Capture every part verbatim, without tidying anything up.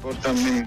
Πόρτα-μη.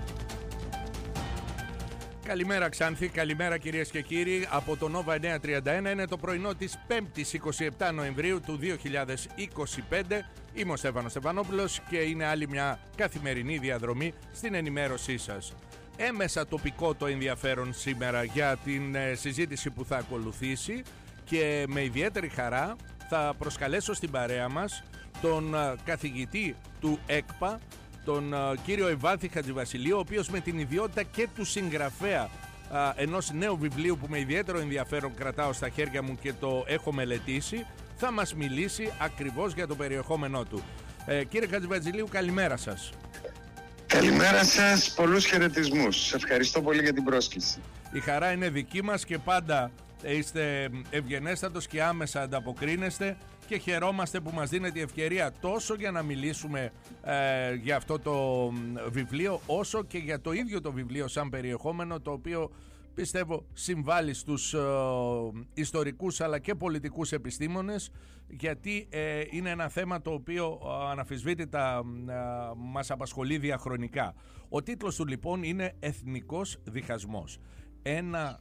Καλημέρα Ξάνθη, καλημέρα κυρίες και κύριοι. Από το Nova εννιακόσια τριάντα ένα είναι το πρωινό της πέμπτης εικοστή εβδόμη Νοεμβρίου του δύο χιλιάδες είκοσι πέντε. Είμαι ο Στέφανος Στεφανόπουλος και είναι άλλη μια καθημερινή διαδρομή στην ενημέρωσή σας. Έμεσα τοπικό το ενδιαφέρον σήμερα για την ε, συζήτηση που θα ακολουθήσει και με ιδιαίτερη χαρά θα προσκαλέσω στην παρέα μας τον ε, καθηγητή του ΕΚΠΑ, τον uh, κύριο Ευβάθη Χατζηβασιλείου, ο οποίος με την ιδιότητα και του συγγραφέα uh, ενός νέου βιβλίου που με ιδιαίτερο ενδιαφέρον κρατάω στα χέρια μου και το έχω μελετήσει, θα μας μιλήσει ακριβώς για το περιεχόμενό του. Ε, κύριε Χατζηβασιλείου, καλημέρα σας. Καλημέρα σας, πολλούς χαιρετισμούς. Ευχαριστώ πολύ για την πρόσκληση. Η χαρά είναι δική μας και πάντα είστε ευγενέστατος και άμεσα ανταποκρίνεστε και χαιρόμαστε που μας δίνετε η ευκαιρία τόσο για να μιλήσουμε ε, για αυτό το βιβλίο, όσο και για το ίδιο το βιβλίο σαν περιεχόμενο, το οποίο πιστεύω συμβάλλει στους ε, ιστορικούς αλλά και πολιτικούς επιστήμονες, γιατί ε, είναι ένα θέμα το οποίο ε, αναμφισβήτητα ε, μας απασχολεί διαχρονικά. Ο τίτλος του λοιπόν είναι «Εθνικός διχασμός». Ένα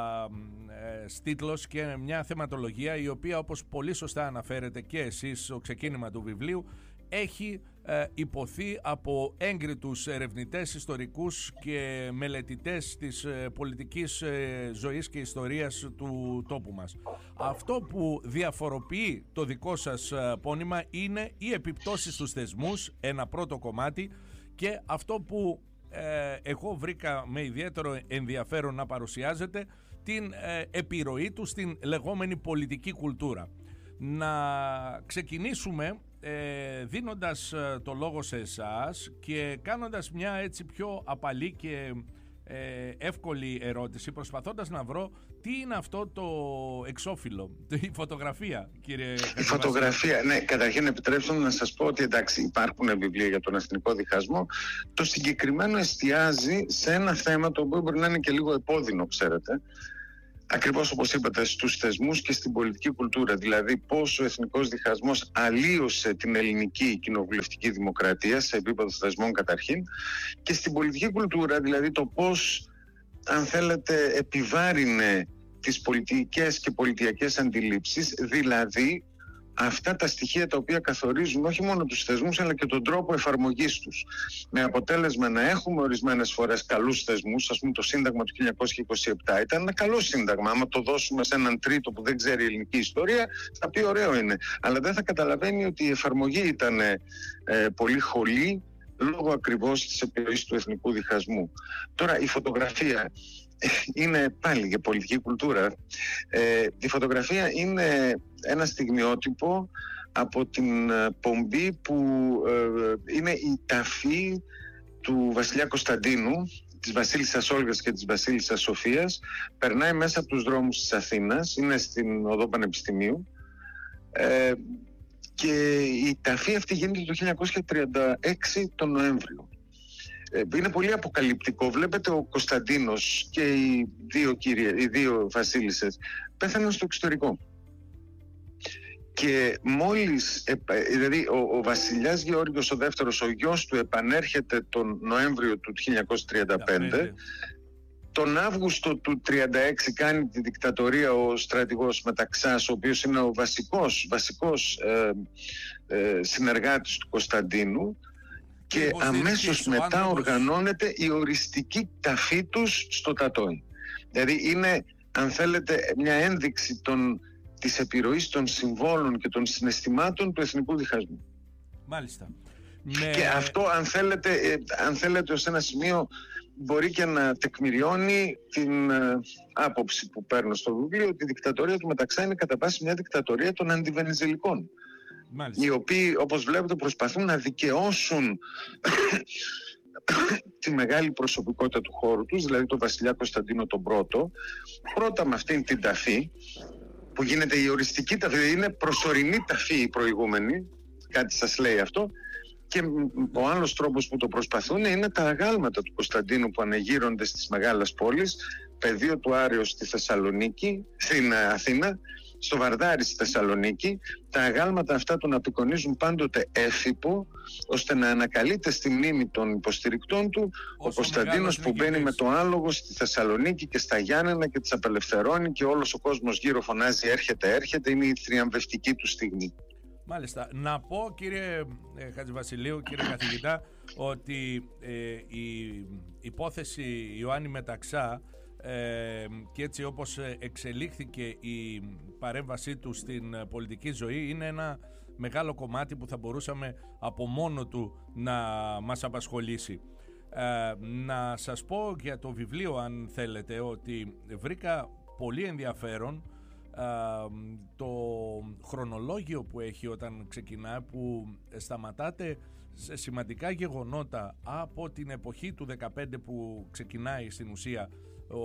ε, τίτλος και μια θεματολογία η οποία, όπως πολύ σωστά αναφέρετε και εσείς στο ξεκίνημα του βιβλίου, έχει ε, υποθεί από έγκριτους ερευνητές, ιστορικούς και μελετητές της ε, πολιτικής ε, ζωής και ιστορίας του τόπου μας. Αυτό που διαφοροποιεί το δικό σας ε, πόνημα είναι οι επιπτώσεις στους θεσμούς, ένα πρώτο κομμάτι, και αυτό που Ε, εγώ βρήκα με ιδιαίτερο ενδιαφέρον να παρουσιάζεται, την ε, επιρροή του στην λεγόμενη πολιτική κουλτούρα. Να ξεκινήσουμε ε, δίνοντας ε, το λόγο σε εσάς και κάνοντας μια έτσι πιο απαλή και ε, εύκολη ερώτηση, προσπαθώντας να βρω τι είναι αυτό το εξώφυλλο, η φωτογραφία, κύριε. Η φωτογραφία, ναι, καταρχήν επιτρέψτε μου να σας πω ότι εντάξει, υπάρχουν βιβλία για τον εθνικό διχασμό. Το συγκεκριμένο εστιάζει σε ένα θέμα το οποίο μπορεί να είναι και λίγο επώδυνο, ξέρετε. Ακριβώς όπως είπατε, στους θεσμούς και στην πολιτική κουλτούρα. Δηλαδή πώς ο εθνικός διχασμός αλλίωσε την ελληνική κοινοβουλευτική δημοκρατία σε επίπεδο θεσμών καταρχήν, και στην πολιτική κουλτούρα, δηλαδή το πώς, αν θέλετε, επιβάρυνε τις πολιτικές και πολιτιακές αντιλήψεις, δηλαδή αυτά τα στοιχεία τα οποία καθορίζουν όχι μόνο τους θεσμούς αλλά και τον τρόπο εφαρμογής τους. Με αποτέλεσμα να έχουμε ορισμένες φορές καλούς θεσμούς. Ας πούμε, το Σύνταγμα του χίλια εννιακόσια είκοσι επτά ήταν ένα καλό σύνταγμα. Άμα το δώσουμε σε έναν τρίτο που δεν ξέρει ελληνική ιστορία, θα πει ωραίο είναι. Αλλά δεν θα καταλαβαίνει ότι η εφαρμογή ήταν ε, πολύ χολή, λόγω ακριβώς της επιρροής του εθνικού διχασμού. Τώρα, η φωτογραφία είναι πάλι για πολιτική κουλτούρα. Ε, η φωτογραφία είναι ένα στιγμιότυπο από την πομπή που ε, είναι η ταφή του βασιλιά Κωνσταντίνου, της βασίλισσας Όλγας και της βασίλισσας Σοφίας. Περνάει μέσα από τους δρόμους της Αθήνας, είναι στην οδό Πανεπιστημίου, ε, και η ταφή αυτή γίνεται το χίλια εννιακόσια τριάντα έξι τον Νοέμβριο. Είναι πολύ αποκαλυπτικό. Βλέπετε, ο Κωνσταντίνος και οι δύο, κύριε, οι δύο βασίλισσες πέθαναν στο εξωτερικό. Και μόλις, δηλαδή ο, ο βασιλιάς Γεώργιος ο δεύτερος, ο γιος του, επανέρχεται τον Νοέμβριο του χίλια εννιακόσια τριάντα πέντε. Τον Αύγουστο του τριάντα έξι κάνει τη δικτατορία ο στρατηγός Μεταξάς, ο οποίος είναι ο βασικός, βασικός ε, ε, συνεργάτης του Κωνσταντίνου. Και αμέσως μετά οργανώνεται η οριστική ταφή τους στο Τατόι. Δηλαδή είναι, αν θέλετε, μια ένδειξη των, της επιρροής των συμβόλων και των συναισθημάτων του εθνικού διχασμού. Μάλιστα. Και αυτό, αν θέλετε, ε, αν θέλετε ως ένα σημείο, μπορεί και να τεκμηριώνει την ε, άποψη που παίρνω στο βιβλίο, ότι η δικτατορία του Μεταξά είναι κατά βάση μια δικτατορία των αντιβενιζελικών. Μάλιστα. Οι οποίοι, όπως βλέπετε, προσπαθούν να δικαιώσουν τη μεγάλη προσωπικότητα του χώρου τους, δηλαδή τον βασιλιά Κωνσταντίνο τον πρώτο, πρώτα με αυτήν την ταφή που γίνεται η οριστική ταφή, είναι προσωρινή ταφή η προηγούμενη, κάτι σας λέει αυτό, και ο άλλος τρόπος που το προσπαθούν είναι τα αγάλματα του Κωνσταντίνου που ανεγείρονται στις μεγάλες πόλεις, πεδίο του Άρεως στη Θεσσαλονίκη, στην Αθήνα, στο Βαρδάρι στη Θεσσαλονίκη, τα αγάλματα αυτά τον απεικονίζουν πάντοτε έφυπο, ώστε να ανακαλείται στη μνήμη των υποστηρικτών του όσο ο Κωνσταντίνος που μπαίνει με το άλογο στη Θεσσαλονίκη και στα Γιάννενα και τις απελευθερώνει και όλος ο κόσμος γύρω φωνάζει έρχεται, έρχεται, είναι η θριαμβευτική του στιγμή. Μάλιστα. Να πω, κύριε ε, Χατζηβασιλείου, κύριε καθηγητά, ότι ε, η υπόθεση Ιωάννη Μεταξά ε, και έτσι όπως εξελίχθηκε η παρέμβασή του στην πολιτική ζωή είναι ένα μεγάλο κομμάτι που θα μπορούσαμε από μόνο του να μας απασχολήσει. Ε, να σας πω για το βιβλίο, αν θέλετε, ότι βρήκα πολύ ενδιαφέρον το χρονολόγιο που έχει όταν ξεκινά, που σταματάτε σε σημαντικά γεγονότα από την εποχή του δεκαπέντε που ξεκινάει στην ουσία ο,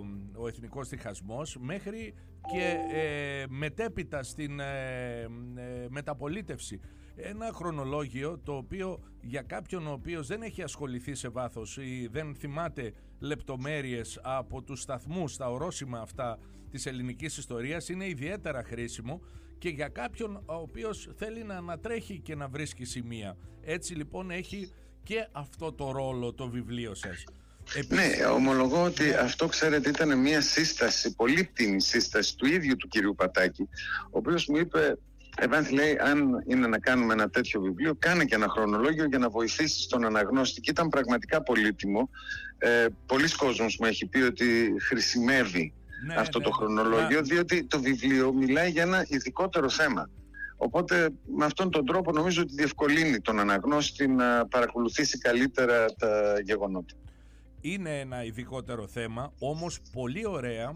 ο εθνικός διχασμός μέχρι και ε, μετέπειτα στην ε, ε, μεταπολίτευση. Ένα χρονολόγιο το οποίο για κάποιον ο οποίος δεν έχει ασχοληθεί σε βάθος ή δεν θυμάται λεπτομέρειες από τους σταθμούς, τα ορόσημα αυτά της ελληνικής ιστορίας, είναι ιδιαίτερα χρήσιμο και για κάποιον ο οποίος θέλει να ανατρέχει και να βρίσκει σημεία. Έτσι λοιπόν έχει και αυτό το ρόλο το βιβλίο σας. Επίσης, ναι, ομολογώ ότι ναι. αυτό, ξέρετε, ήταν μια σύσταση, πολύτιμη σύσταση του ίδιου του κυρίου Πατάκη, ο οποίος μου είπε, Ευάνθη, λέει, αν είναι να κάνουμε ένα τέτοιο βιβλίο, κάνε και ένα χρονολόγιο για να βοηθήσεις τον αναγνώστη. Και ήταν πραγματικά πολύτιμο. Ε, πολλοί κόσμος μου έχει πει ότι χρησιμεύει ναι, αυτό ναι, το χρονολόγιο, ναι. διότι το βιβλίο μιλάει για ένα ειδικότερο θέμα. Οπότε με αυτόν τον τρόπο νομίζω ότι διευκολύνει τον αναγνώστη να παρακολουθήσει καλύτερα τα γεγονότα. Είναι ένα ειδικότερο θέμα, όμως πολύ ωραία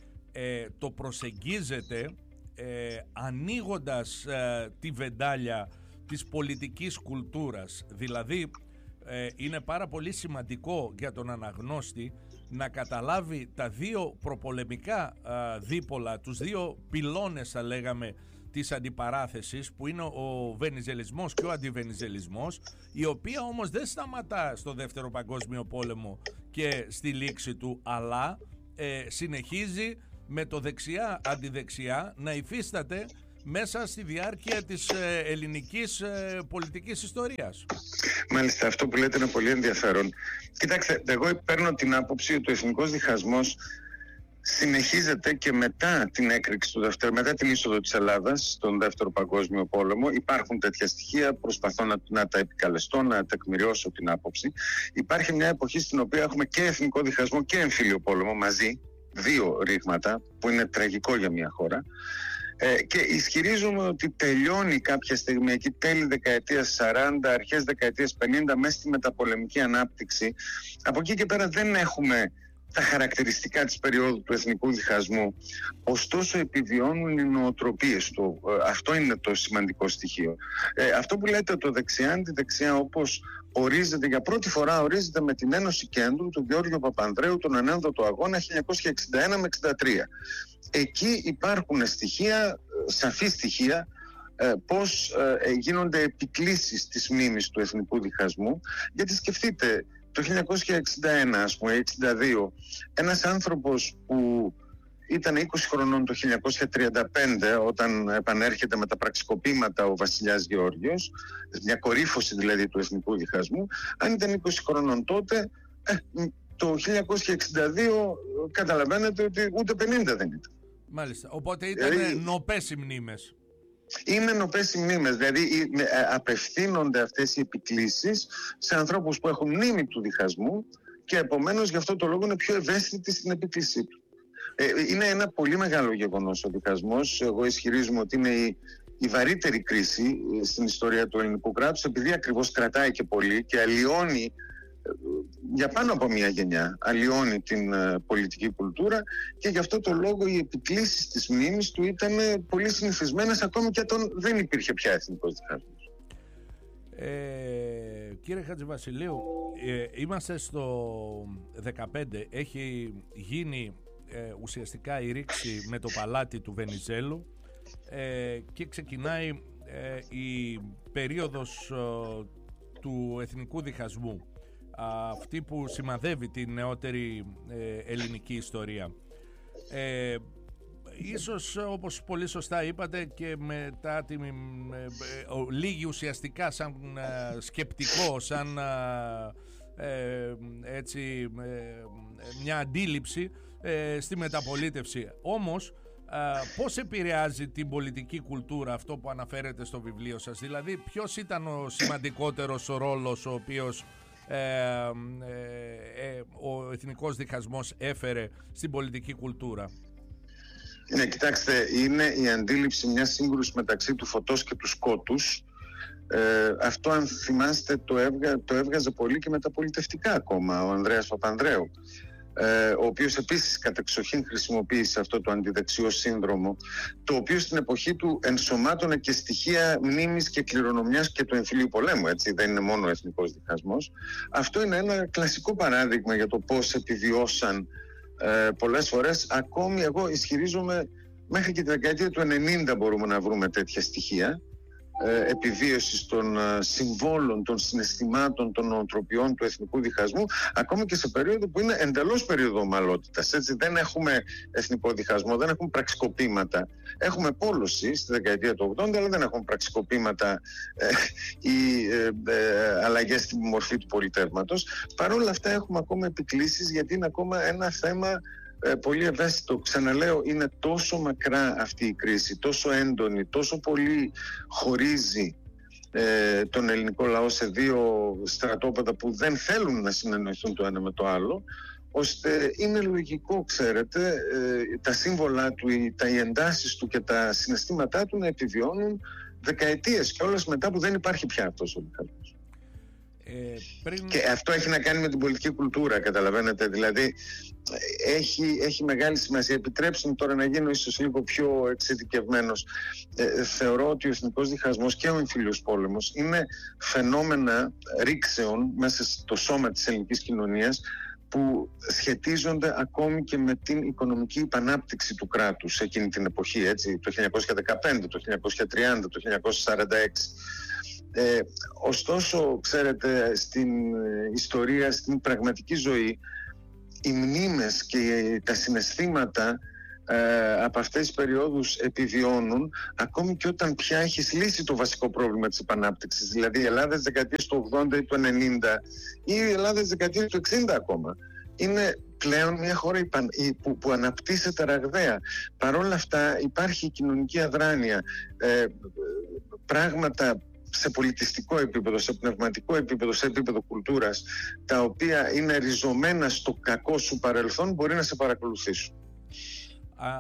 ε, το προσεγγίζεται ε, ανοίγοντας ε, τη βεντάλια της πολιτικής κουλτούρας. Δηλαδή ε, είναι πάρα πολύ σημαντικό για τον αναγνώστη να καταλάβει τα δύο προπολεμικά ε, δίπολα, τους δύο πυλώνες θα λέγαμε της αντιπαράθεσης, που είναι ο βενιζελισμός και ο αντιβενιζελισμός, η οποία όμως δεν σταματά στο Δεύτερο Παγκόσμιο Πόλεμο και στη λήξη του, αλλά ε, συνεχίζει με το δεξιά-αντιδεξιά να υφίσταται μέσα στη διάρκεια της ε, ελληνικής ε, πολιτικής ιστορίας. Μάλιστα, αυτό που λέτε είναι πολύ ενδιαφέρον. Κοιτάξτε, εγώ παίρνω την άποψη ότι ο εθνικός διχασμός συνεχίζεται και μετά την έκρηξη του δεύτερου, μετά την είσοδο της Ελλάδας στον Δεύτερο Παγκόσμιο Πόλεμο. Υπάρχουν τέτοια στοιχεία, προσπαθώ να, να τα επικαλεστώ, να τεκμηριώσω την άποψη. Υπάρχει μια εποχή στην οποία έχουμε και εθνικό διχασμό και εμφύλιο πόλεμο μαζί, δύο ρήγματα, που είναι τραγικό για μια χώρα. Ε, και ισχυρίζομαι ότι τελειώνει κάποια στιγμή εκεί τέλη δεκαετίας σαράντα, αρχές δεκαετίας πενήντα, μέσα στη μεταπολεμική ανάπτυξη. Από εκεί και πέρα δεν έχουμε τα χαρακτηριστικά της περίοδου του εθνικού διχασμού, ωστόσο επιβιώνουν οι νοοτροπίες του. Αυτό είναι το σημαντικό στοιχείο. Ε, αυτό που λέτε, το δεξιά-αντιδεξιά, όπως ορίζεται για πρώτη φορά, ορίζεται με την Ένωση Κέντρου του Γεώργιο Παπανδρέου, τον ανένδοτο αγώνα χίλια εννιακόσια εξήντα ένα με εξήντα τρία. Εκεί υπάρχουν στοιχεία, σαφή στοιχεία, ε, πώς ε, γίνονται επικλήσεις της μνήμης του εθνικού διχασμού, γιατί σκεφτείτε, το χίλια εννιακόσια εξήντα ένα, ας πούμε, εξήντα δύο, ένας άνθρωπος που ήταν είκοσι χρονών το χίλια εννιακόσια τριάντα πέντε, όταν επανέρχεται με τα πραξικοπήματα ο βασιλιάς Γεώργιος, μια κορύφωση δηλαδή του εθνικού διχασμού, αν ήταν είκοσι χρονών τότε, ε, το χίλια εννιακόσια εξήντα δύο καταλαβαίνετε ότι ούτε πενήντα δεν ήταν. Μάλιστα, οπότε ήταν δηλαδή νοπές οι μνήμες. Είναι νοπές οι μνήμες, δηλαδή απευθύνονται αυτές οι επικλήσεις σε ανθρώπους που έχουν μνήμη του διχασμού και επομένως γι' αυτό το λόγο είναι πιο ευαίσθητοι στην επίκλησή του. Ε, είναι ένα πολύ μεγάλο γεγονός ο διχασμός. Εγώ ισχυρίζομαι ότι είναι η, η βαρύτερη κρίση στην ιστορία του ελληνικού κράτους, επειδή ακριβώς κρατάει και πολύ και αλλοιώνει για πάνω από μια γενιά, αλλοιώνει την uh, πολιτική κουλτούρα, και γι' αυτό το λόγο οι επικλήσεις της μνήμης του ήταν πολύ συνηθισμένες, ακόμη και όταν δεν υπήρχε πια εθνικός διχασμός. Ε, κύριε Χατζηβασιλείου, ε, είμαστε στο δεκαπέντε, έχει γίνει ε, ουσιαστικά η ρήξη με το παλάτι του Βενιζέλου ε, και ξεκινάει ε, η περίοδος ε, του εθνικού διχασμού, αυτή που σημαδεύει την νεότερη ε, ελληνική ιστορία. Ε, ίσως όπως πολύ σωστά είπατε και μετά τη, ε, ε, λίγη ουσιαστικά σαν ε, σκεπτικό, σαν ε, έτσι ε, μια αντίληψη ε, στη μεταπολίτευση. Όμως ε, πώς επηρεάζει την πολιτική κουλτούρα αυτό που αναφέρετε στο βιβλίο σας? Δηλαδή ποιος ήταν ο σημαντικότερος ο ρόλος ο οποίος ε, ε, ε, ο εθνικός διχασμός έφερε στην πολιτική κουλτούρα? Ναι, κοιτάξτε, είναι η αντίληψη μιας σύγκρουσης μεταξύ του φωτός και του σκότους. Ε, αυτό, αν θυμάστε, το, έβγα, το έβγαζε πολύ και μεταπολιτευτικά ακόμα ο Ανδρέας Παπανδρέου, ε, ο οποίος επίσης κατεξοχήν χρησιμοποίησε αυτό το αντιδεξιό σύνδρομο, το οποίο στην εποχή του ενσωμάτωνε και στοιχεία μνήμης και κληρονομιάς και του εμφυλίου πολέμου, έτσι, δεν είναι μόνο ο εθνικός διχασμός. Αυτό είναι ένα κλασικό παράδειγμα για το πώς επιβιώσαν Ε, πολλές φορές. Ακόμη εγώ ισχυρίζομαι μέχρι και τη δεκαετία του ενενήντα μπορούμε να βρούμε τέτοια στοιχεία ε, επιβίωσης των ε, συμβόλων, των συναισθημάτων, των νοοτροπιών του εθνικού διχασμού, ακόμη και σε περίοδο που είναι εντελώς περίοδο ομαλότητας. Έτσι, δεν έχουμε εθνικό διχασμό, δεν έχουμε πραξικοπήματα. Έχουμε πόλωση στη δεκαετία του ογδόντα, αλλά δεν έχουμε πραξικοπήματα ε, ή ε, ε, αλλαγές στην μορφή του πολιτεύματος. Παρ' όλα αυτά έχουμε ακόμα επικλήσεις, γιατί είναι ακόμα ένα θέμα ε, πολύ ευαίσθητο. Ξαναλέω, είναι τόσο μακρά αυτή η κρίση, τόσο έντονη, τόσο πολύ χωρίζει ε, τον ελληνικό λαό σε δύο στρατόπεδα που δεν θέλουν να συνεννοηθούν το ένα με το άλλο, ώστε είναι λογικό, ξέρετε, ε, τα σύμβολα του, τα οι εντάσεις του και τα συναισθήματά του να επιβιώνουν δεκαετίες και όλες μετά που δεν υπάρχει πια αυτός ο διχασμός. Ε, πριν... Και αυτό έχει να κάνει με την πολιτική κουλτούρα, καταλαβαίνετε, δηλαδή έχει, έχει μεγάλη σημασία. Επιτρέψτε μου τώρα να γίνω ίσως λίγο πιο εξειδικευμένος. Ε, θεωρώ ότι ο εθνικός διχασμός και ο εμφύλιος πόλεμος είναι φαινόμενα ρήξεων μέσα στο σώμα της ελληνικής κοινωνίας, που σχετίζονται ακόμη και με την οικονομική επανάπτυξη του κράτους εκείνη την εποχή, έτσι, το χίλια εννιακόσια δεκαπέντε, το χίλια εννιακόσια τριάντα, το χίλια εννιακόσια σαράντα έξι. Ε, ωστόσο, ξέρετε, στην ιστορία, στην πραγματική ζωή, οι μνήμες και τα συναισθήματα ε, από αυτές τις περιόδους επιβιώνουν ακόμη και όταν πια έχεις λύσει το βασικό πρόβλημα της επανάπτυξης, δηλαδή η Ελλάδα της δεκαετίας του ογδόντα ή του ενενήντα ή η Ελλάδα της δεκαετίας του εξήντα ακόμα. Είναι πλέον μια χώρα που, που αναπτύσσεται ραγδαία. Παρ' όλα αυτά υπάρχει κοινωνική αδράνεια, ε, πράγματα σε πολιτιστικό επίπεδο, σε πνευματικό επίπεδο, σε επίπεδο κουλτούρας, τα οποία είναι ριζωμένα στο κακό σου παρελθόν, μπορεί να σε παρακολουθήσουν. Α,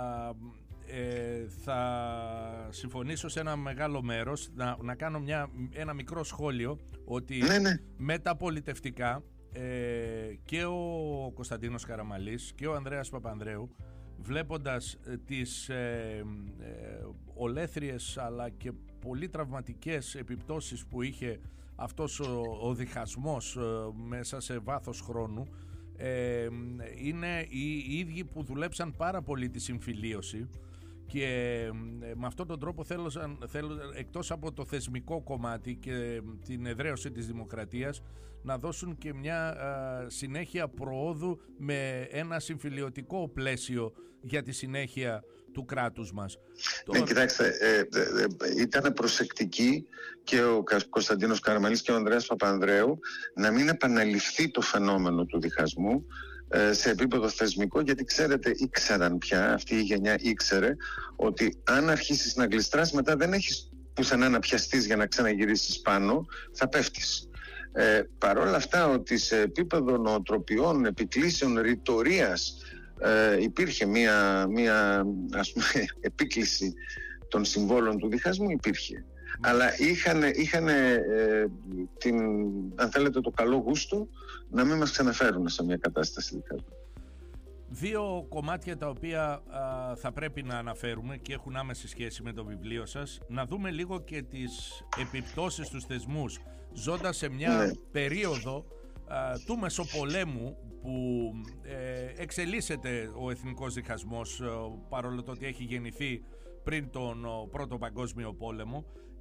ε, θα συμφωνήσω σε ένα μεγάλο μέρος. Να, να κάνω μια, ένα μικρό σχόλιο ότι ναι, ναι. μεταπολιτευτικά ε, και ο Κωνσταντίνος Καραμαλής και ο Ανδρέας Παπανδρέου, βλέποντας ε, τις ε, ε, ολέθριες αλλά και πολύ τραυματικές επιπτώσεις που είχε αυτός ο, ο διχασμός ε, μέσα σε βάθος χρόνου, ε, είναι οι ίδιοι που δουλέψαν πάρα πολύ τη συμφιλίωση και ε, με αυτόν τον τρόπο θέλω, θέλω εκτός από το θεσμικό κομμάτι και την εδραίωση της δημοκρατίας να δώσουν και μια α, συνέχεια προόδου με ένα συμφιλιωτικό πλαίσιο για τη συνέχεια του κράτους μας. Ναι, κοιτάξτε, ε, ε, ε, ήταν προσεκτικοί και ο Κωνσταντίνος Καραμαλής και ο Ανδρέας Παπανδρέου να μην επαναληφθεί το φαινόμενο του διχασμού ε, σε επίπεδο θεσμικό, γιατί ξέρετε, ήξεραν πια, αυτή η γενιά ήξερε ότι αν αρχίσεις να γλιστράς, μετά δεν έχεις πουθενά να πιαστείς για να ξαναγυρίσεις πάνω, θα πέφτεις. Ε, Παρ' όλα αυτά, ότι σε επίπεδο νοοτροπιών, επικλήσεων, ρητορίας ε, υπήρχε μία, μία ας πούμε, επίκληση των συμβόλων του διχασμού, υπήρχε. Mm. Αλλά είχαν, είχαν ε, την, αν θέλετε, το καλό γούστο να μην μας ξαναφέρουν σε μια κατάσταση διχασμού. Δύο κομμάτια τα οποία α, θα πρέπει να αναφέρουμε και έχουν άμεση σχέση με το βιβλίο σας. Να δούμε λίγο και τις επιπτώσεις στους θεσμούς, ζώντας σε μια ναι. περίοδο α, του Μεσοπολέμου που ε, εξελίσσεται ο εθνικός διχασμός, ε, παρόλο το ότι έχει γεννηθεί πριν τον ο, Πρώτο Παγκόσμιο Πόλεμο.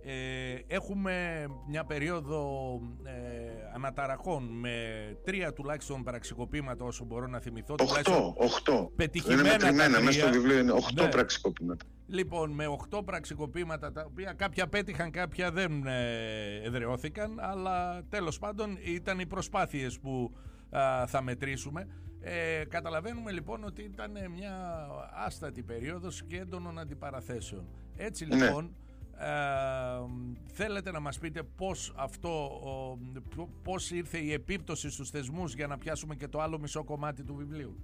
Ε, έχουμε μια περίοδο ε, αναταραχών με τρία τουλάχιστον πραξικοπήματα όσο μπορώ να θυμηθώ. Οχτώ, οχτώ. Πετυχημένα είναι μετρημένα, μέσα στο βιβλίο είναι οχτώ ναι. πραξικοπήματα. Λοιπόν, με οχτώ πραξικοπήματα, τα οποία κάποια πέτυχαν, κάποια δεν ε, εδραιώθηκαν, αλλά τέλος πάντων ήταν οι προσπάθειες που α, θα μετρήσουμε. Ε, καταλαβαίνουμε λοιπόν ότι ήταν μια άστατη περίοδος και έντονων αντιπαραθέσεων. Έτσι λοιπόν, ναι. Ε, θέλετε να μας πείτε πώς αυτό, ο, πώς ήρθε η επίπτωση στους θεσμούς για να πιάσουμε και το άλλο μισό κομμάτι του βιβλίου.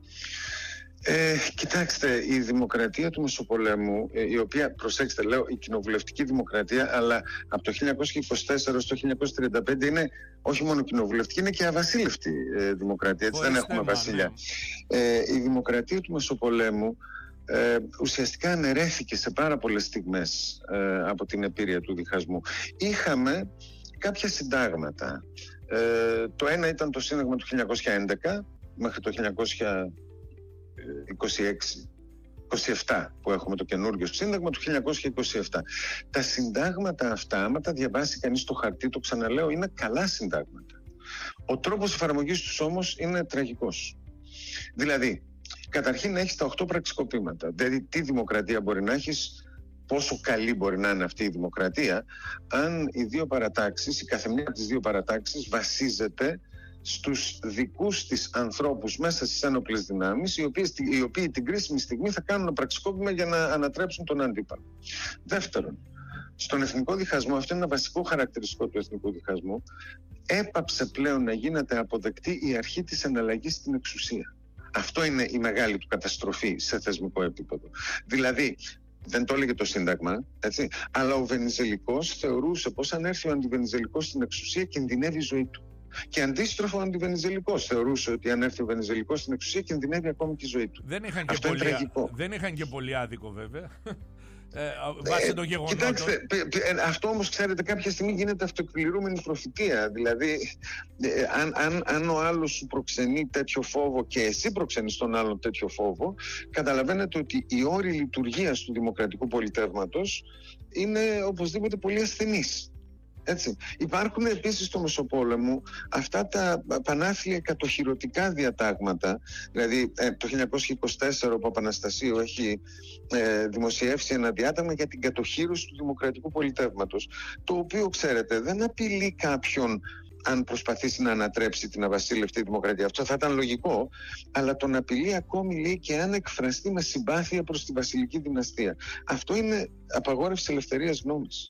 Ε, κοιτάξτε, η δημοκρατία του Μεσοπολέμου, η οποία, προσέξτε, λέω η κοινοβουλευτική δημοκρατία, αλλά από το χίλια εννιακόσια είκοσι τέσσερα στο χίλια εννιακόσια τριάντα πέντε είναι όχι μόνο κοινοβουλευτική, είναι και αβασίλευτη ε, δημοκρατία, έτσι δεν έχουμε βασιλιά. Ναι. Ε, η δημοκρατία του Μεσοπολέμου Ε, ουσιαστικά αναιρέθηκε σε πάρα πολλές στιγμές ε, από την επίρρεια του διχασμού. Είχαμε κάποια συντάγματα. Ε, το ένα ήταν το Σύνταγμα του χίλια εννιακόσια έντεκα μέχρι το χίλια εννιακόσια είκοσι έξι είκοσι επτά που έχουμε το καινούργιο Σύνταγμα του χίλια εννιακόσια είκοσι επτά. Τα συντάγματα αυτά, άμα τα διαβάσει κανείς το χαρτί, το ξαναλέω, είναι καλά συντάγματα. Ο τρόπος εφαρμογής τους όμως είναι τραγικός. Δηλαδή, καταρχήν έχεις τα οχτώ πραξικοπήματα. Δηλαδή, τι δημοκρατία μπορεί να έχεις, πόσο καλή μπορεί να είναι αυτή η δημοκρατία, αν οι δύο παρατάξεις, η καθεμιά από τις δύο παρατάξεις βασίζεται στους δικούς της ανθρώπους μέσα στις ένοπλες δυνάμεις, οι, οποίες, οι οποίοι την κρίσιμη στιγμή θα κάνουν ένα πραξικόπημα για να ανατρέψουν τον αντίπαλο. Δεύτερον, στον εθνικό διχασμό, αυτό είναι ένα βασικό χαρακτηριστικό του εθνικού διχασμού, έπαψε πλέον να γίνεται αποδεκτή η αρχή της εναλλαγής στην εξουσία. Αυτό είναι η μεγάλη του καταστροφή σε θεσμικό επίπεδο. Δηλαδή, δεν το έλεγε το Σύνταγμα, έτσι, αλλά ο Βενιζελικός θεωρούσε πως αν έρθει ο αντιβενιζελικός στην εξουσία κινδυνεύει η ζωή του. Και αντίστροφο ο αντιβενιζελικός θεωρούσε ότι αν έρθει ο Βενιζελικός στην εξουσία κινδυνεύει ακόμη και η ζωή του. Δεν είχαν, και πολύ, δεν είχαν και πολύ άδικο βέβαια. Ε, βάσει ε, των γεγονότων. Κοιτάξτε, π, π, ε, αυτό όμως ξέρετε κάποια στιγμή γίνεται αυτοεκπληρούμενη προφητεία. Δηλαδή, ε, αν, αν, αν ο άλλος σου προξενεί τέτοιο φόβο και εσύ προξενείς τον άλλον τέτοιο φόβο, καταλαβαίνετε ότι οι όροι λειτουργίας του δημοκρατικού πολιτεύματος είναι οπωσδήποτε πολύ ασθενείς. Έτσι. Υπάρχουν επίσης στο Μεσοπόλεμο αυτά τα πανάθλια κατοχυρωτικά διατάγματα. Δηλαδή ε, το χίλια εννιακόσια είκοσι τέσσερα ο Παπαναστασίου έχει ε, δημοσιεύσει ένα διάταγμα για την κατοχύρωση του δημοκρατικού πολιτεύματος, το οποίο, ξέρετε, δεν απειλεί κάποιον αν προσπαθήσει να ανατρέψει την αβασίλευτη δημοκρατία. Αυτό θα ήταν λογικό, αλλά τον απειλεί ακόμη, λέει, και αν εκφραστεί με συμπάθεια προς τη βασιλική δυναστεία. Αυτό είναι απαγόρευση ελευθερίας γνώμης.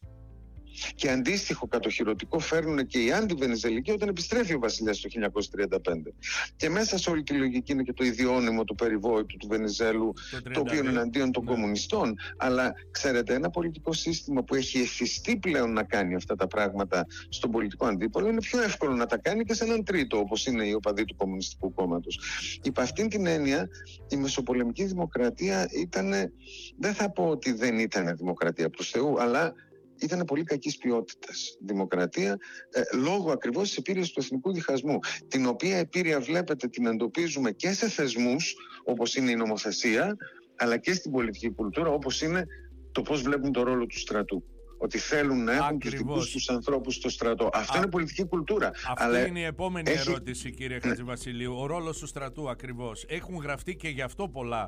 Και αντίστοιχο κατοχυρωτικό φέρνουν και οι αντιβενιζελικοί όταν επιστρέφει ο βασιλιάς το χίλια εννιακόσια τριάντα πέντε. Και μέσα σε όλη τη λογική είναι και το ιδιώνυμο του περιβόητου του Βενιζέλου, το, το οποίο είναι εναντίον των ναι. κομμουνιστών. Αλλά ξέρετε, ένα πολιτικό σύστημα που έχει εθιστεί πλέον να κάνει αυτά τα πράγματα στον πολιτικό αντίπολο, είναι πιο εύκολο να τα κάνει και σε έναν τρίτο, όπως είναι οι οπαδοί του Κομμουνιστικού Κόμματος. Υπ' αυτήν την έννοια, η μεσοπολεμική δημοκρατία ήταν, δεν θα πω ότι δεν ήταν δημοκρατία προς Θεού, αλλά ήταν πολύ κακής ποιότητας δημοκρατία, ε, λόγω ακριβώς της επίρρειας του εθνικού διχασμού, την οποία επίρρεια, βλέπετε, την εντοπίζουμε και σε θεσμούς όπως είναι η νομοθεσία, αλλά και στην πολιτική κουλτούρα όπως είναι το πώς βλέπουν το ρόλο του στρατού. Ότι θέλουν να έχουν ακριβώς τους δικούς τους ανθρώπους στο στρατό. Αυτό Α, είναι πολιτική κουλτούρα. Αυτή αλλά είναι η επόμενη έχει... ερώτηση, κύριε Χατζηβασιλείου. Ο ρόλος του στρατού ακριβώς. Έχουν γραφτεί και γι' αυτό πολλά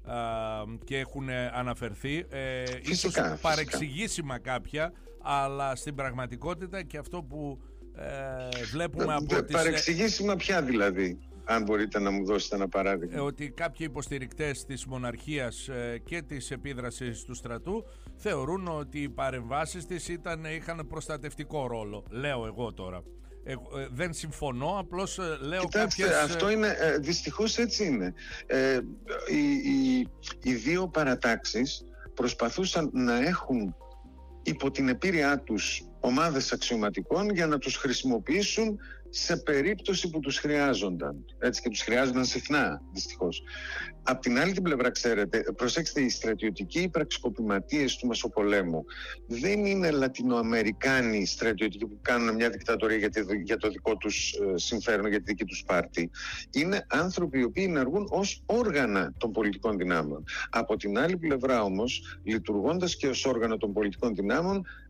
και έχουν αναφερθεί, ε, φυσικά, ίσως φυσικά. παρεξηγήσιμα κάποια, αλλά στην πραγματικότητα και αυτό που ε, βλέπουμε από Δε, τις... Παρεξηγήσιμα ποια δηλαδή, αν μπορείτε να μου δώσετε ένα παράδειγμα. Ε, ότι κάποιοι υποστηρικτές της μοναρχίας ε, και της επίδρασης του στρατού θεωρούν ότι οι παρεμβάσεις της ήταν, είχαν προστατευτικό ρόλο. Λέω εγώ τώρα. Ε, ε, δεν συμφωνώ, απλώς ε, λέω Κοιτάξτε, κάποιες... αυτό είναι, ε, δυστυχώς έτσι είναι. Ε, οι, οι, οι δύο παρατάξεις προσπαθούσαν να έχουν υπό την επίρρειά τους ομάδες αξιωματικών για να τους χρησιμοποιήσουν σε περίπτωση που τους χρειάζονταν. Έτσι, και τους χρειάζονταν συχνά, δυστυχώς. Απ' την άλλη την πλευρά, ξέρετε, προσέξτε, οι στρατιωτικοί πραξικοπηματίες του Μεσοπολέμου δεν είναι Λατινοαμερικάνοι στρατιωτικοί που κάνουν μια δικτατορία για, τη, για το δικό τους ε, συμφέρον, για τη δική τους πάρτη. Είναι άνθρωποι οι οποίοι ενεργούν ως όργανα των πολιτικών δυνάμεων. Από την άλλη πλευρά όμως, λειτουργώντας και ως όργανα των πολιτικών δυνάμεων,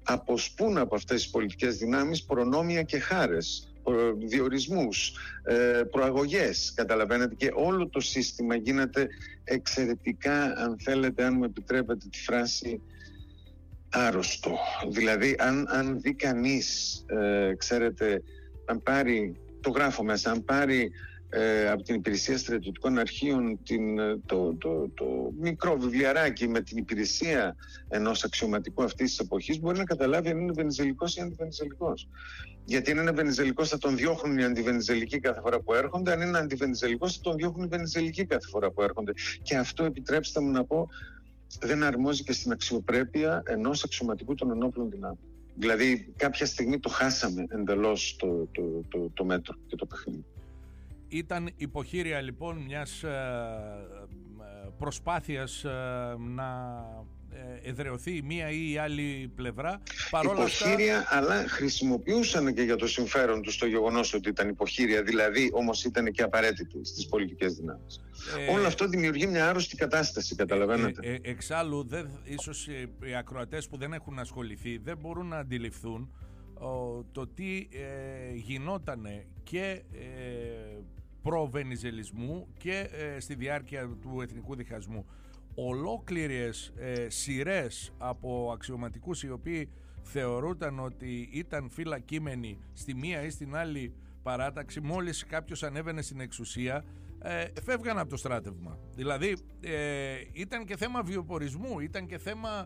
αποσπούν από αυτές τις πολιτικές δυνάμεις προνόμια και χάρες, διορισμούς, προαγωγές, καταλαβαίνετε, και όλο το σύστημα γίνεται εξαιρετικά, αν θέλετε, αν μου επιτρέπετε τη φράση, άρρωστο. Δηλαδή αν, αν δει κανείς, ε, ξέρετε, αν πάρει, το γράφω μέσα, αν πάρει ε, από την Υπηρεσία Στρατιωτικών Αρχείων την, το, το, το μικρό βιβλιαράκι με την υπηρεσία ενός αξιωματικού αυτής της εποχής, μπορεί να καταλάβει αν είναι βενιζελικός ή αντιβενιζελικός. Γιατί αν είναι βενιζελικός θα τον διώχνουν οι αντιβενιζελικοί κάθε φορά που έρχονται, αν είναι αντιβενιζελικός θα τον διώχνουν οι βενιζελικοί κάθε φορά που έρχονται. Και αυτό, επιτρέψτε μου να πω, δεν αρμόζει και στην αξιοπρέπεια ενός αξιωματικού των ενόπλων δυνάμεων. Δηλαδή κάποια στιγμή το χάσαμε εντελώς το, το, το, το μέτρο και το παιχνίδι. Ήταν υποχείρια λοιπόν μιας ε, προσπάθειας ε, να εδραιωθεί η μία ή η άλλη πλευρά. Παρόλα υποχείρια, αυτά... αλλά χρησιμοποιούσαν και για το συμφέρον τους το γεγονός ότι ήταν υποχείρια, δηλαδή όμως ήταν και απαραίτητοι στις πολιτικές δυνάμεις. Ε, Όλο αυτό δημιουργεί μια άρρωστη κατάσταση, καταλαβαίνετε. Ε, ε, εξάλλου, δεν, ίσως οι ακροατές που δεν έχουν ασχοληθεί δεν μπορούν να αντιληφθούν ο, το τι ε, γινότανε και ε, προ-βενιζελισμού και ε, στη διάρκεια του εθνικού διχασμού. Ολόκληρες ε, σειρές από αξιωματικούς οι οποίοι θεωρούταν ότι ήταν φυλακίμενοι στη μία ή στην άλλη παράταξη, μόλις κάποιος ανέβαινε στην εξουσία, ε, φεύγαν από το στράτευμα. Δηλαδή ε, ήταν και θέμα βιοπορισμού, ήταν και θέμα...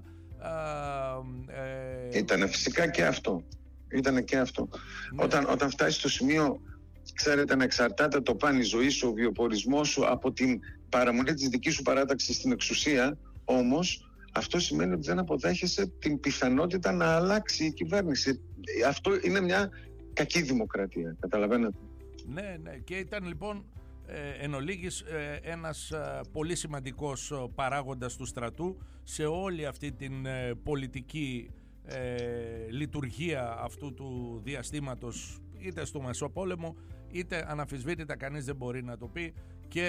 Ε, Ήτανε φυσικά και αυτό. Ήτανε και αυτό. Ναι. Όταν, όταν φτάσει στο σημείο, ξέρετε, να εξαρτάται το παν η ζωή σου, ο βιοπορισμός σου από την παραμονή της δικής σου παράταξης στην εξουσία, όμως αυτό σημαίνει ότι δεν αποδέχεσαι την πιθανότητα να αλλάξει η κυβέρνηση. Αυτό είναι μια κακή δημοκρατία, καταλαβαίνετε. Ναι, ναι, και ήταν λοιπόν ε, εν ολίγης ε, ένας ε, πολύ σημαντικός παράγοντας του στρατού σε όλη αυτή την ε, πολιτική ε, λειτουργία αυτού του διαστήματος, είτε στο Μεσοπόλεμο είτε αναμφισβήτητα κανείς δεν μπορεί να το πει, και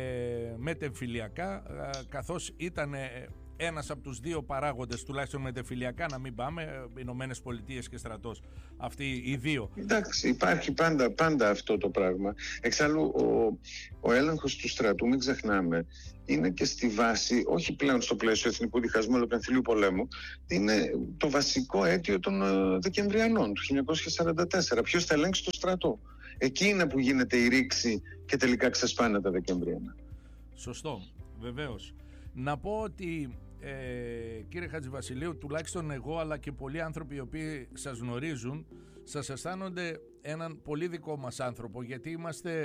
ε, μετεμφυλιακά, ε, καθώς ήταν ε, ένας από τους δύο παράγοντες, τουλάχιστον μετεμφυλιακά, να μην πάμε, Ηνωμένες Πολιτείες και στρατός, αυτοί οι δύο. Εντάξει, υπάρχει πάντα, πάντα αυτό το πράγμα. Εξάλλου ο, ο έλεγχος του στρατού, μην ξεχνάμε, είναι και στη βάση, όχι πλέον στο πλαίσιο εθνικού διχασμού αλλά του εμφυλίου πολέμου, είναι το βασικό αίτιο των ε, Δεκεμβριανών του χίλια εννιακόσια σαράντα τέσσερα. Ποιος θα ελέγξει το στρατό? Εκεί είναι που γίνεται η ρήξη και τελικά ξεσπάνε τα Δεκεμβριανά. Σωστό, βεβαίως. Να πω ότι ε, κύριε Χατζηβασιλείου, τουλάχιστον εγώ αλλά και πολλοί άνθρωποι οι οποίοι σας γνωρίζουν, σας αισθάνονται έναν πολύ δικό μας άνθρωπο, γιατί είμαστε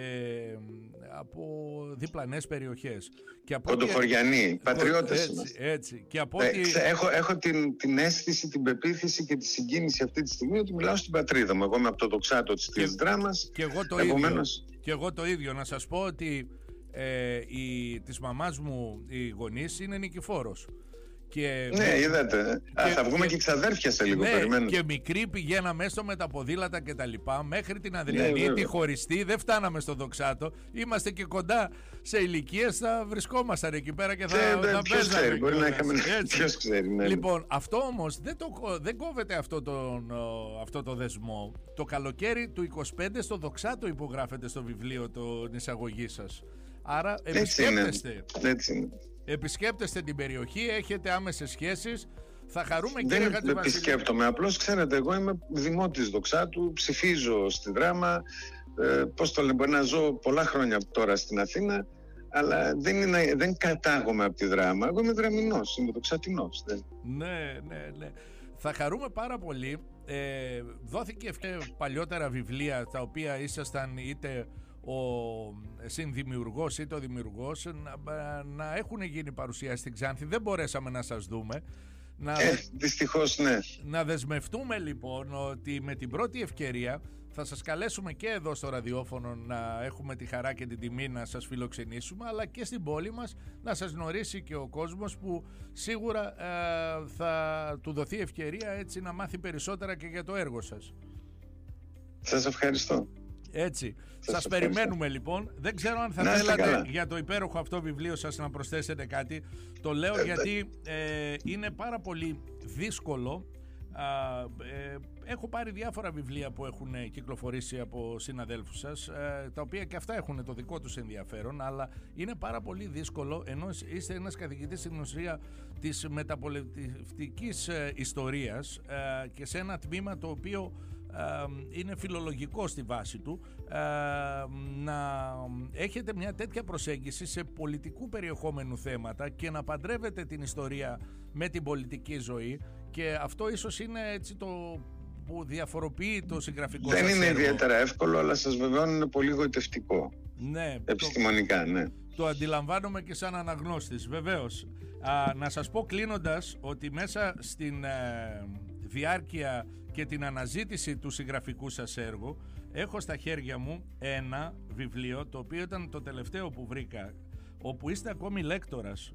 ε, από διπλανές περιοχές. Κοντοχωριανοί, πατριώτες έτσι, είμαστε. Έτσι. Και από ε, ότι... Έχω, έχω την, την αίσθηση, την πεποίθηση και τη συγκίνηση αυτή τη στιγμή ότι μιλάω στην πατρίδα μου. Εγώ είμαι από το Δοξάτο της Τρίτης Δράμας. Και εγώ το επομένως... ίδιο. Και εγώ το ίδιο. Να σας πω ότι ε, η, της μαμάς μου οι γονείς είναι Νικηφόρος. Και ναι, με... είδατε. Και... Α, θα βγούμε και, και ξαδέρφια σε λίγο, ναι, περιμένετε. Και μικροί πηγαίναμε έστω με τα ποδήλατα και τα λοιπά μέχρι την Αδριανή, ναι, τη χωριστή. Δεν φτάναμε στο Δοξάτο. Είμαστε και κοντά σε ηλικίες, θα βρισκόμασταν εκεί πέρα και θα, ναι, θα ποιος παίζαμε. Ξέρει, μπορεί να είχαμε... Ποιος ξέρει, ναι. Λοιπόν, αυτό όμως δεν, το, δεν κόβεται αυτό, τον, αυτό το δεσμό. Το καλοκαίρι του είκοσι πέντε στο Δοξάτο υπογράφεται στο βιβλίο την εισαγωγή σας. Άρα επισκέπτεστε. Έτσι είναι. Επισκέπτεστε την περιοχή, έχετε άμεσες σχέσεις. Θα χαρούμε, δεν κύριε Χατζηβασιλείου. Δεν επισκέπτομαι, απλώς ξέρετε, εγώ είμαι δημότης Δοξάτου, ψηφίζω στη Δράμα, ε, πώς το λέμε, να ζω πολλά χρόνια τώρα στην Αθήνα, αλλά δεν, είναι, δεν κατάγομαι από τη Δράμα, εγώ είμαι Δραμηνός, είμαι Δοξατινός. Δεν. Ναι, ναι, ναι. Θα χαρούμε πάρα πολύ. Ε, δόθηκε παλιότερα βιβλία τα οποία ήσασταν είτε ο συνδημιουργός είτε ο δημιουργός να, να έχουν γίνει παρουσία στην Ξάνθη. Δεν μπορέσαμε να σας δούμε. Να, ε, δυστυχώς ναι. Να δεσμευτούμε λοιπόν ότι με την πρώτη ευκαιρία θα σας καλέσουμε και εδώ στο ραδιόφωνο, να έχουμε τη χαρά και την τιμή να σας φιλοξενήσουμε, αλλά και στην πόλη μας να σας γνωρίσει και ο κόσμος που σίγουρα ε, θα του δοθεί ευκαιρία έτσι να μάθει περισσότερα και για το έργο σας. Σας ευχαριστώ. Έτσι. Σας, σας περιμένουμε λοιπόν. Δεν ξέρω αν θα να θέλατε καλά για το υπέροχο αυτό βιβλίο σας να προσθέσετε κάτι. Το λέω ε, γιατί ε, είναι πάρα πολύ δύσκολο ε, έχω πάρει διάφορα βιβλία που έχουν κυκλοφορήσει από συναδέλφους σας, ε, τα οποία και αυτά έχουν το δικό τους ενδιαφέρον, αλλά είναι πάρα πολύ δύσκολο, ενώ είστε ένας καθηγητής στην ουσία της μεταπολιτευτικής ε, ιστορίας ε, και σε ένα τμήμα το οποίο είναι φιλολογικό στη βάση του, να έχετε μια τέτοια προσέγγιση σε πολιτικού περιεχόμενου θέματα και να παντρεύετε την ιστορία με την πολιτική ζωή, και αυτό ίσως είναι έτσι το που διαφοροποιεί το συγγραφικό σας έργο. Δεν είναι ιδιαίτερα εύκολο, αλλά σας βεβαιώνω είναι πολύ γοητευτικό. Ναι, επιστημονικά, το, ναι. Το αντιλαμβάνομαι και σαν αναγνώστης, βεβαίως. Α, να σας πω κλείνοντας ότι μέσα στην ε, διάρκεια και την αναζήτηση του συγγραφικού σας έργου έχω στα χέρια μου ένα βιβλίο, το οποίο ήταν το τελευταίο που βρήκα, όπου είστε ακόμη λέκτορας.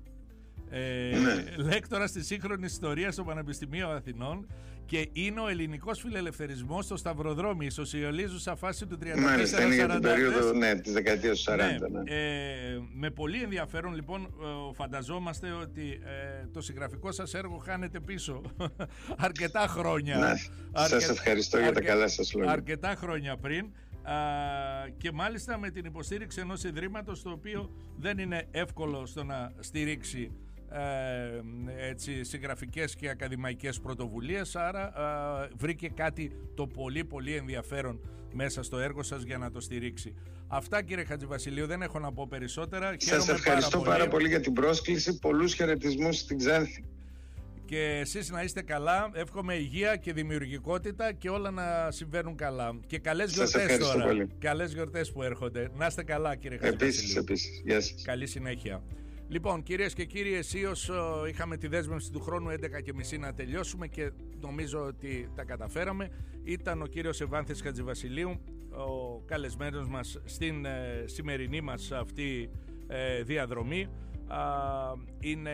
Ε, ναι. Λέκτορας της σύγχρονης ιστορίας στο Πανεπιστημίο Αθηνών, και είναι ο ελληνικός φιλελευθερισμός στο Σταυροδρόμι, η σοσιαλίζουσα φάση του τριάντα τέσσερα σαράντα. Μάλιστα, είναι για την περίοδο, ναι, της δεκαετίας του σαράντα. Ναι. Ναι. Ε, με πολύ ενδιαφέρον λοιπόν ε, φανταζόμαστε ότι ε, το συγγραφικό σας έργο χάνεται πίσω αρκετά χρόνια. Ναι. Αρκε... Σας ευχαριστώ αρκε... για τα καλά σας λόγια. Αρκετά χρόνια πριν. Α, και μάλιστα με την υποστήριξη ενός ιδρύματος το οποίο δεν είναι εύκολο στο να στηρίξει Ε, έτσι, συγγραφικές και ακαδημαϊκές πρωτοβουλίες, άρα ε, βρήκε κάτι το πολύ πολύ ενδιαφέρον μέσα στο έργο σας για να το στηρίξει. Αυτά, κύριε Χατζηβασιλείου, δεν έχω να πω περισσότερα. Σας ευχαριστώ πάρα, πάρα πολύ για την πρόσκληση, πολλούς χαιρετισμούς στην Ξάνθη. Και εσείς να είστε καλά, εύχομαι υγεία και δημιουργικότητα και όλα να συμβαίνουν καλά. Και καλές γιορτές τώρα. Πολύ. Καλές γιορτές που έρχονται. Να είστε καλά, κύριε Χατζηβασιλείου. Επίσης, επίσης. Γεια σας. Καλή συνέχεια. Λοιπόν, κυρίες και κύριοι, αισίως είχαμε τη δέσμευση του χρόνου έντεκα και μισή να τελειώσουμε και νομίζω ότι τα καταφέραμε. Ήταν ο κύριος Ευάνθης Χατζηβασιλείου, ο καλεσμένος μας στην ε, σημερινή μας αυτή ε, διαδρομή. Α, είναι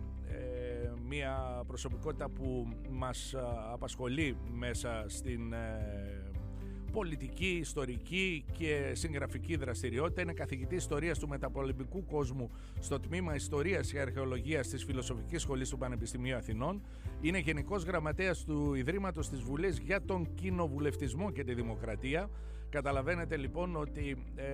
ε, μια προσωπικότητα που μας α, απασχολεί μέσα στην ε, πολιτική, ιστορική και συγγραφική δραστηριότητα. Είναι καθηγητής ιστορίας του μεταπολεμικού κόσμου στο τμήμα Ιστορίας και Αρχαιολογίας της Φιλοσοφικής Σχολής του Πανεπιστημίου Αθηνών. Είναι γενικός γραμματέας του Ιδρύματος της Βουλής για τον Κοινοβουλευτισμό και τη Δημοκρατία. Καταλαβαίνετε λοιπόν ότι ε,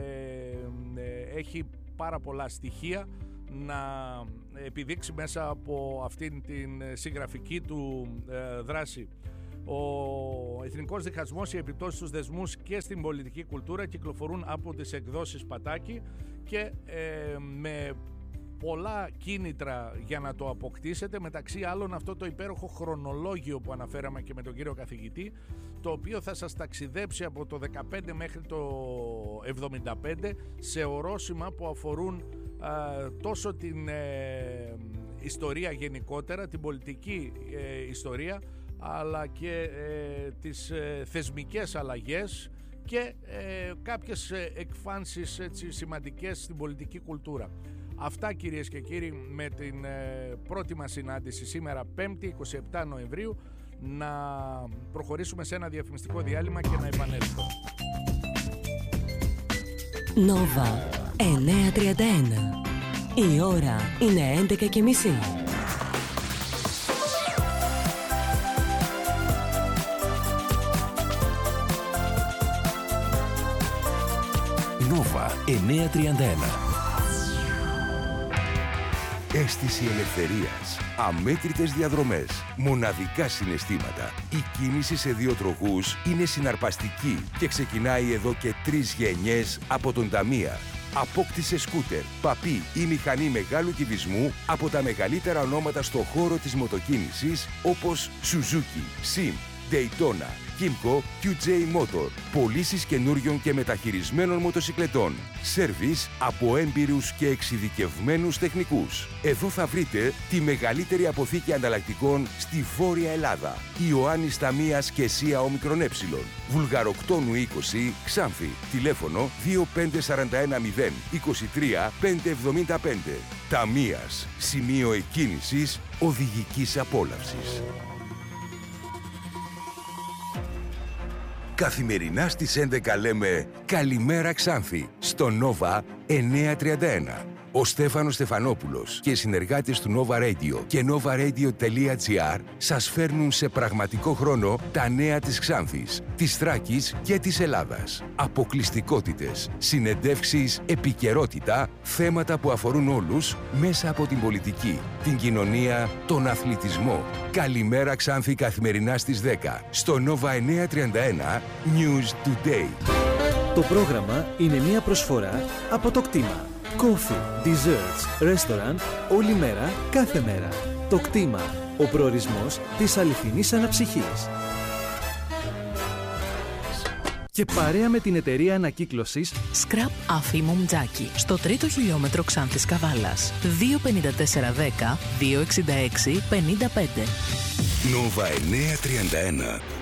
ε, έχει πάρα πολλά στοιχεία να επιδείξει μέσα από αυτήν την συγγραφική του ε, δράση. Ο Εθνικός Διχασμός, οι επιπτώσεις στους δεσμούς και στην πολιτική κουλτούρα κυκλοφορούν από τις εκδόσεις Πατάκη και ε, με πολλά κίνητρα για να το αποκτήσετε, μεταξύ άλλων αυτό το υπέροχο χρονολόγιο που αναφέραμε και με τον κύριο καθηγητή, το οποίο θα σας ταξιδέψει από το δεκαπέντε μέχρι το εβδομήντα πέντε σε ορόσημα που αφορούν α, τόσο την ε, ιστορία γενικότερα, την πολιτική ε, ιστορία, αλλά και ε, τις ε, θεσμικές αλλαγές και ε, κάποιες ε, εκφάνσεις έτσι, σημαντικές στην πολιτική κουλτούρα. Αυτά, κυρίες και κύριοι, με την ε, πρώτη μας συνάντηση σήμερα πέμπτη εικοστή εβδόμη Νοεμβρίου. Να προχωρήσουμε σε ένα διαφημιστικό διάλειμμα και να επανέλθουμε. Νόβα εννιακόσια τριάντα ένα. Η ώρα είναι έντεκα και μισή. Νόβα εννιακόσια τριάντα ένα. Αίσθηση ελευθερίας, αμέτρητες διαδρομές, μοναδικά συναισθήματα. Η κίνηση σε δύο τροχούς είναι συναρπαστική και ξεκινάει εδώ και τρεις γενιές από τον Ταμία. Απόκτησε σκούτερ, παπί ή μηχανή μεγάλου κυβισμού από τα μεγαλύτερα ονόματα στο χώρο της μοτοκίνησης όπως Suzuki, Sim, Daytona, Kymco, κιου τζέι Motor. Πωλήσεις καινούριων και μεταχειρισμένων μοτοσικλετών. Σέρβις από έμπειρους και εξειδικευμένους τεχνικούς. Εδώ θα βρείτε τη μεγαλύτερη αποθήκη ανταλλακτικών στη Βόρεια Ελλάδα. Ιωάννης Ταμίας και Σία Ομικρον Ε. Βουλγαροκτόνου είκοσι, Ξάνθη. Τηλέφωνο δύο πέντε τέσσερα ένα μηδέν είκοσι τρία πεντακόσια εβδομήντα πέντε. Ταμίας. Σημείο εκκίνησης οδηγικής απόλαυσης. Καθημερινά στις έντεκα λέμε «Καλημέρα Ξάνθη» στο Νόβα εννιακόσια τριάντα ένα. Ο Στέφανος Στεφανόπουλος και οι συνεργάτες του Nova Radio και novaradio.gr σας φέρνουν σε πραγματικό χρόνο τα νέα της Ξάνθης, της Θράκης και της Ελλάδας. Αποκλειστικότητες, συνεντεύξεις, επικαιρότητα, θέματα που αφορούν όλους μέσα από την πολιτική, την κοινωνία, τον αθλητισμό. Καλημέρα Ξάνθη καθημερινά στις δέκα στο Nova εννιακόσια τριάντα ένα News Today. Το πρόγραμμα είναι μια προσφορά από το Κτήμα. Coffee, desserts, restaurant, όλη μέρα, κάθε μέρα. Το Κτήμα, ο προορισμός της αληθινής αναψυχής. Και παρέα με την εταιρεία ανακύκλωσης Scrap Αφήμου Μτζάκη, στο τρίτο χιλιόμετρο Ξάνθης Καβάλας. δύο πενήντα τέσσερα δέκα δύο εξήντα έξι πενήντα πέντε. Nova εννιακόσια τριάντα ένα.